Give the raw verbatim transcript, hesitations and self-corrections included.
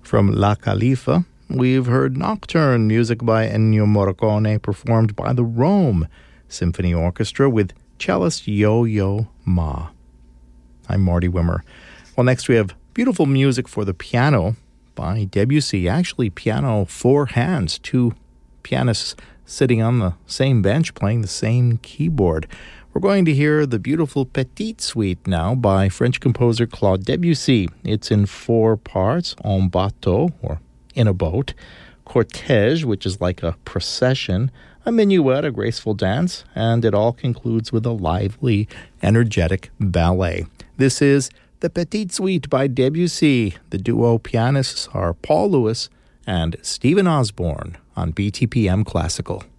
From La Califa, we've heard Nocturne, music by Ennio Morricone, performed by the Rome Symphony Orchestra with cellist Yo-Yo Ma. I'm Marty Wimmer. Well, next we have beautiful music for the piano by Debussy. Actually, piano four hands, two pianists sitting on the same bench playing the same keyboard. We're going to hear the beautiful Petite Suite now by French composer Claude Debussy. It's in four parts: en bateau, or in a boat; cortège, which is like a procession; a minuet, a graceful dance; and it all concludes with a lively, energetic ballet. This is the Petite Suite by Debussy. The duo pianists are Paul Lewis and Stephen Osborne on B T P M Classical.